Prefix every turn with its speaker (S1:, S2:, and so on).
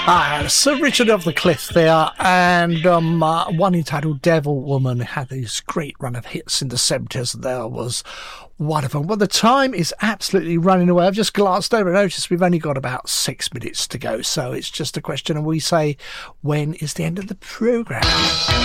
S1: Sir Richard of the Cliff there, and one entitled Devil Woman had this great run of hits in the 70s. There was one of them. Well, the time is absolutely running away. I've just glanced over and noticed we've only got about 6 minutes to go, so it's just a question of we say, when is the end of the programme?